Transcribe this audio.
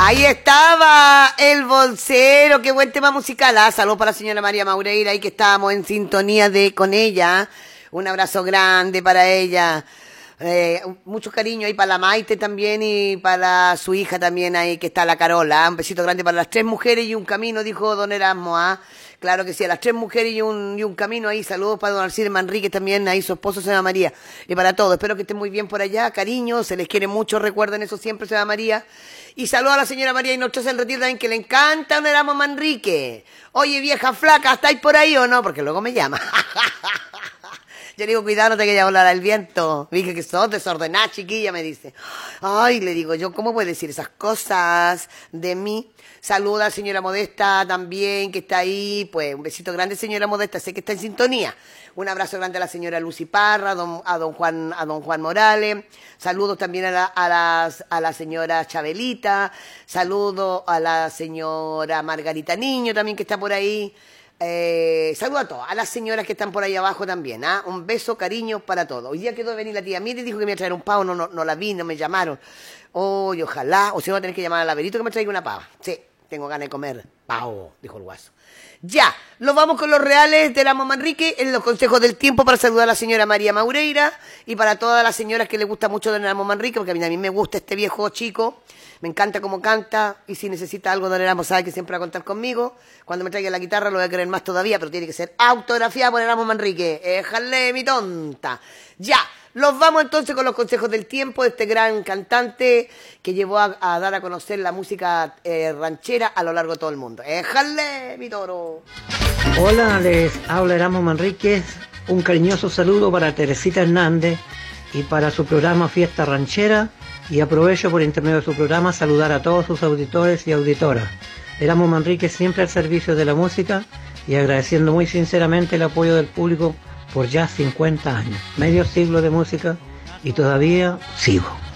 Ahí estaba el bolsero, qué buen tema musical. Saludos para la señora María Maureira, ahí que estábamos en sintonía con ella. Un abrazo grande para ella. Mucho cariño ahí para la Maite también y para su hija también ahí que está la Carola. Un besito grande para las 3 mujeres y un camino, dijo don Erasmo. Claro que sí, a las 3 mujeres y un camino ahí. Saludos para don Alcides Manríquez también, ahí su esposo señora María. Y para todos, espero que estén muy bien por allá, cariño, se les quiere mucho, recuerden eso siempre, señora María. Y saludos a la señora María y Nochosa del Retiro también, que le encanta don Erasmo Manrique. Oye, vieja flaca, ¿estáis por ahí o no? Porque luego me llama. Yo le digo, cuidado, no te vayas a volar al viento. Dije que sos desordenada, chiquilla, me dice. Ay, le digo yo, ¿cómo puede decir esas cosas de mí? Saluda a la señora Modesta también, que está ahí. Pues un besito grande, señora Modesta, sé que está en sintonía. Un abrazo grande a la señora Lucy Parra, a don Juan Morales. Saludos también a la señora Chabelita. Saludos a la señora Margarita Niño también, que está por ahí. Saludo a todas, a las señoras que están por ahí abajo también, un beso, cariño para todos. Hoy día quedó de venir la tía Miri, dijo que me iba a traer un pavo, no la vi, no me llamaron. Y ojalá, o si no voy a tener que llamar al Laberito que me traiga una pava. Sí, tengo ganas de comer pavo, dijo el guaso. Ya, nos vamos con los reales de la Mamá Enrique en los consejos del tiempo para saludar a la señora María Maureira y para todas las señoras que les gusta mucho de la Mamá Enrique, porque a mí me gusta este viejo chico. Me encanta cómo canta y si necesita algo, don Erasmo sabe que siempre va a contar conmigo. Cuando me traiga la guitarra lo voy a querer más todavía, pero tiene que ser autografiada por Erasmo Manrique. Éjale, mi tonta. Ya, los vamos entonces con los consejos del tiempo de este gran cantante que llevó a dar a conocer la música ranchera a lo largo de todo el mundo. Éjale, mi toro. Hola, les habla Erasmo Manríquez. Un cariñoso saludo para Teresita Hernández y para su programa Fiesta Ranchera. Y aprovecho por intermedio de su programa saludar a todos sus auditores y auditoras. Erasmo Manríquez siempre al servicio de la música y agradeciendo muy sinceramente el apoyo del público por ya 50 años, medio siglo de música y todavía sigo.